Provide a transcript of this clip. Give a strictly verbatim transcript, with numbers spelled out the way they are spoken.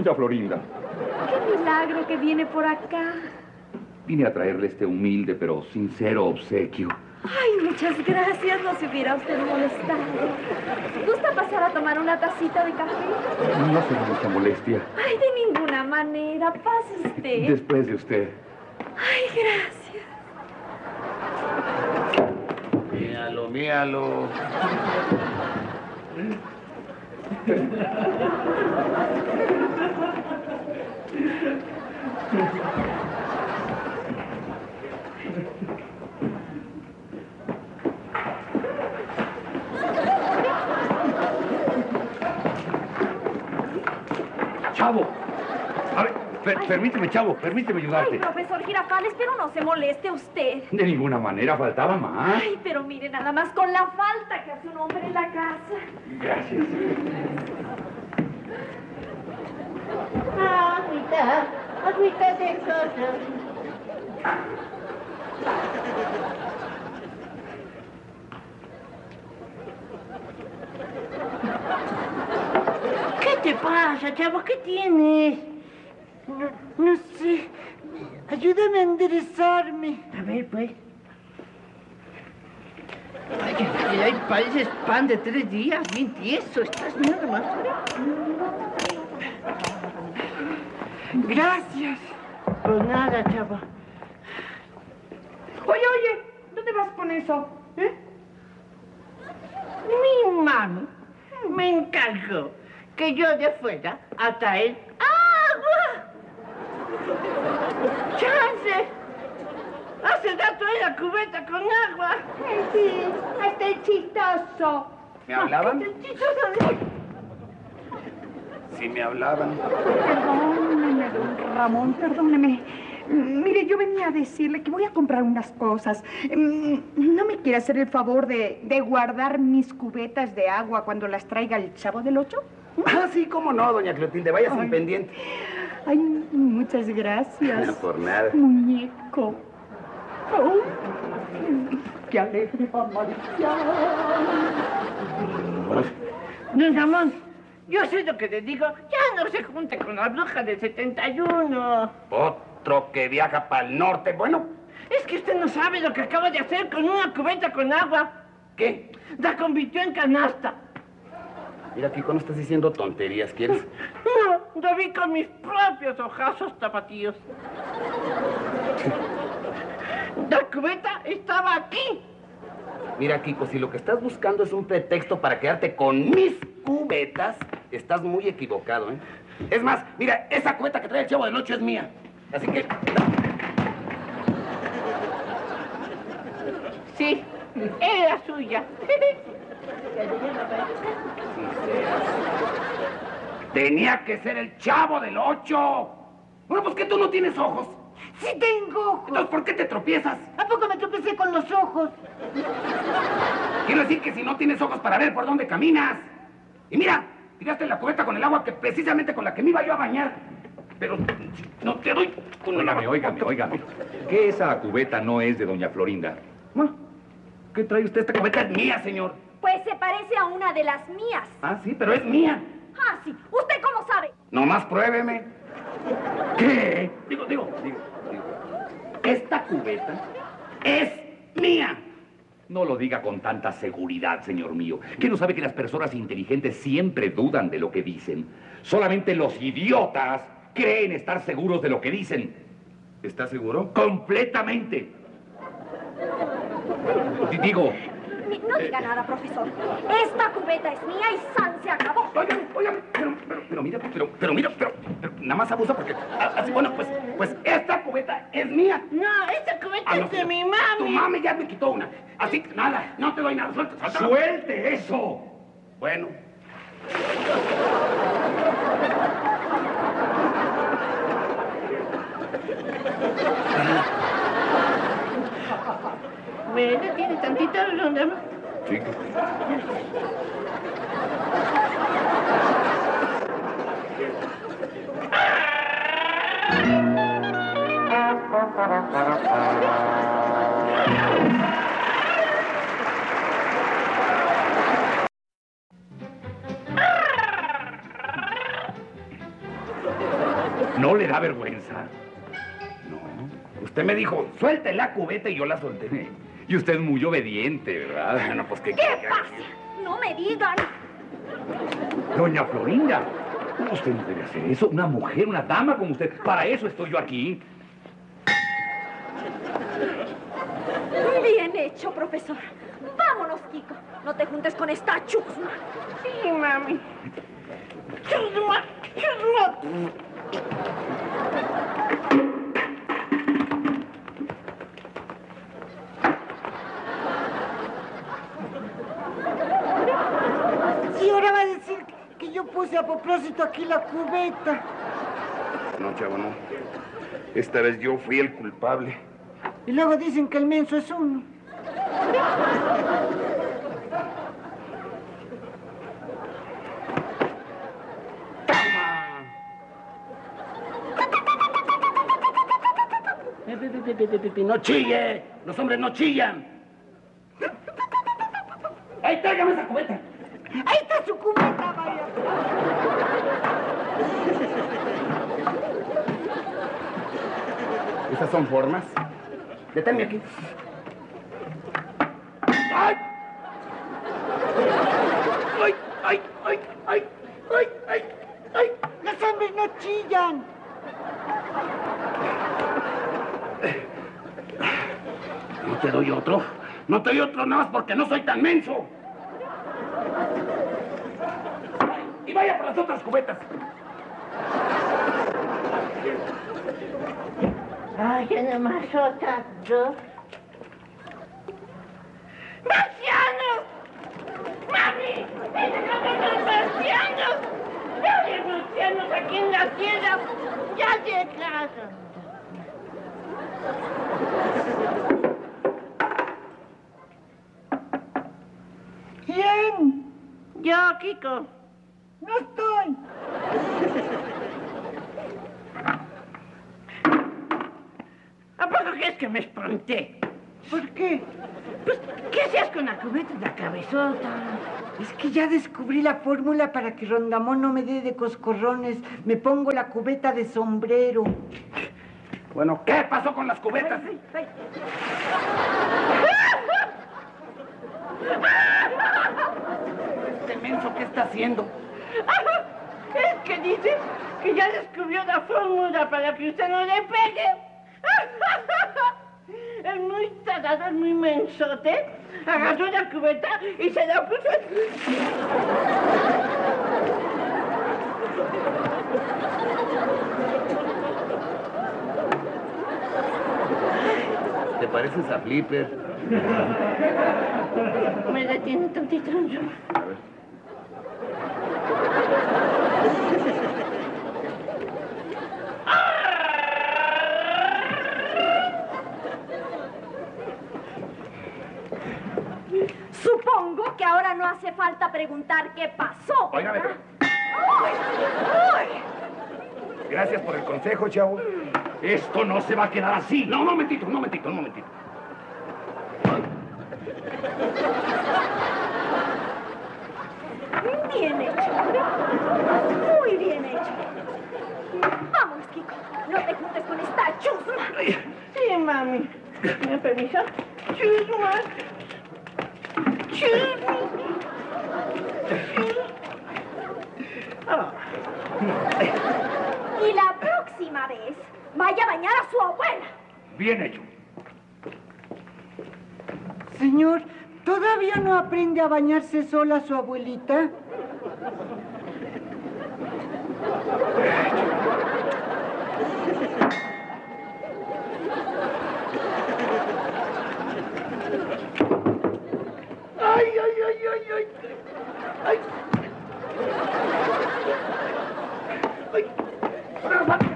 doña Florinda. ¡Qué milagro que viene por acá! Vine a traerle este humilde pero sincero obsequio. Ay, muchas gracias. No se hubiera usted molestado. ¿Gusta pasar a tomar una tacita de café? No será mucha molestia. Ay, de ninguna manera. Pase usted. Después de usted. Ay, gracias. Míralo, míralo. Chavo. A ver, per permíteme, Chavo, permíteme ayudarte. Ay, profesor Girafales, pero no se moleste usted. De ninguna manera, faltaba más. Ay, pero mire, nada más con la falta que hace un hombre en la casa. Gracias. Agüita, agüita de coco. ¿Qué te pasa, chavo? ¿Qué tienes? No, no sé. Ayúdame a enderezarme. A ver, pues. Ay, ay, ay, pareces pan de tres días, bien tieso. Estás nada más. Gracias. Pues nada, chavo. Oye, oye, ¿dónde vas con eso? ¿Eh? Mi mami me encargó que yo de fuera a traer agua. ¡Chance! Hace rato en la cubeta con agua. Sí, hasta el chistoso. ¿Me hablaban? El chistoso. Sí, me hablaban. Perdóneme, don Ramón, perdóneme. Mire, yo venía a decirle que voy a comprar unas cosas. ¿No me quiere hacer el favor de, de guardar mis cubetas de agua cuando las traiga el Chavo del Ocho? Ah, sí, cómo no, doña Clotilde. Vaya sin Ay. pendiente. Ay, muchas gracias. No, por nada. Muñeco. Oh, ¡qué alegre, María! Don Ramón, yo sé lo que le digo. Ya no se junte con la bruja del setenta y uno. Otro que viaja para el norte. Bueno, Es que usted no sabe lo que acaba de hacer con una cubeta con agua. ¿qué? La convirtió en canasta. Mira, Kiko, no estás diciendo tonterías, ¿quieres? No, lo vi con mis propios ojazos tapatíos. La cubeta estaba aquí. Mira, Kiko, si lo que estás buscando es un pretexto para quedarte con mis cubetas, estás muy equivocado, ¿eh? Es más, mira, esa cubeta que trae el Chavo del Ocho es mía. Así que... Sí, era suya. Tenía que ser el Chavo del Ocho. Bueno, pues que tú no tienes ojos. ¡Sí tengo ojos! Entonces, ¿por qué te tropiezas? ¿A poco me tropecé con los ojos? Quiero decir que si no tienes ojos para ver por dónde caminas. Y mira, tiraste la cubeta con el agua que precisamente con la que me iba yo a bañar. Pero no te doy con el Óigame, agua. óigame, óigame. Que esa cubeta no es de doña Florinda. Bueno, ¿qué trae usted? Esta cubeta es mía, señor. Pues se parece a una de las mías. Ah, sí, pero es mía. Ah, sí. ¿Usted cómo sabe? Nomás pruébeme. ¿Qué? Digo, digo, digo, digo. Esta cubeta es mía. No lo diga con tanta seguridad, señor mío. ¿Que no sabe que las personas inteligentes siempre dudan de lo que dicen? Solamente los idiotas creen estar seguros de lo que dicen. ¿Está seguro? Completamente. D- Digo, Ni- No diga nada, profesor. Esta cubeta es mía y San se acabó. Oigan, oigan, pero, pero, pero mira, pero, pero mira, pero, pero nada más abusa porque, a- así, bueno, pues, pues esta cubeta es mía. No, esta cubeta Ah, no, es de pero mi Tu mami. mami ya me quitó una. Así que nada, no te doy nada. Suelta, suéltalo. ¡suelte eso! Bueno. ¿Me detiene tantito, don Ramón? Sí. da vergüenza? No. Usted me dijo, suelte la cubeta y yo la solté. Y usted es muy obediente, ¿verdad? Bueno, pues, ¿qué ¿Qué quiere que haga? pasa? No me digan. Doña Florinda, usted no debe hacer eso. Una mujer, una dama como usted. Para eso estoy yo aquí. Bien hecho, profesor. Vámonos, Kiko. No te juntes con esta chusma. Sí, mami. Chusma, chusma. Sí, ahora va a decir que yo puse a propósito aquí la cubeta. No, chavo, no. Esta vez yo fui el culpable. Y luego dicen que el menso es uno. ¡No chille! ¡Los hombres no chillan! ¡Ay, tráigame esa cubeta! Ahí está su cubeta, vaya. ¿Esas son formas? Deténme aquí. ¡Ay! ¡Ay, ay, ay, ay, ay, ay, ay! Los hombres no chillan. No te doy otro. No te doy otro nada más porque no soy tan menso. Y vaya por las otras cubetas. Ay, ya nomás otras dos. ¡Marcianos! ¡Mami! ¡Déjame los marcianos! ¡Ya hay marcianos aquí en la tierra! ¡Ya llegaron! ¿Quién? Yo, Kiko. No estoy. ¿A poco crees que me espanté? ¿Por qué? Pues, ¿qué hacías con la cubeta de la cabezota? Es que ya descubrí la fórmula para que Rondamón no me dé de coscorrones. Me pongo la cubeta de sombrero. Bueno, ¿qué pasó con las cubetas? Ay, ay, Este menso, ¿qué está haciendo? Es que dice que ya descubrió la fórmula para que usted no le pegue. Es muy tarado, es muy mensote. Agarró la cubeta y se la puso. ¿Te pareces a Flipper? Me detiene tantito. A ver. Supongo que ahora no hace falta preguntar qué pasó. Óigame, ¿verdad? pero- ¡Ay! Gracias por el consejo, chavo. Esto no se va a quedar así. No, un momentito, un momentito, un momentito. Bien hecho. Muy bien hecho. Vamos, Kiko. No te juntes con esta chusma. Sí, mami. ¿Me da permiso? Chusma. Chusma. Y la próxima vez, vaya a bañar a su abuela. Bien hecho. Señor, ¿todavía no aprende a bañarse sola su abuelita?